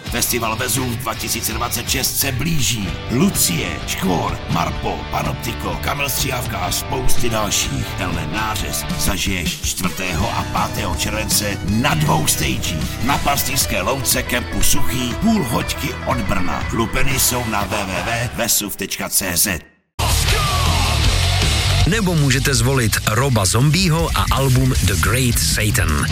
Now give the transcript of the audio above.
Festival Vezuv 2026 se blíží. Lucie, Škvor, Marpo, Panoptiko, Kamil Stříhavka a spousty dalších. Tenhle nářez zažiješ 4. a 5. července na 2 stagích. Na Pastýřské louce kempu Suchý, půl hoďky od Brna. Lupeny jsou na www.vesuv.cz. Nebo můžete zvolit Roba Zombieho a album The Great Satan.